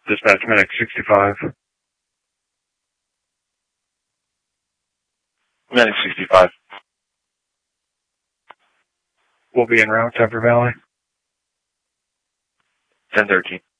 Dispatch Medic 65. Medic 65. We'll be en route to Upper Valley. 1013.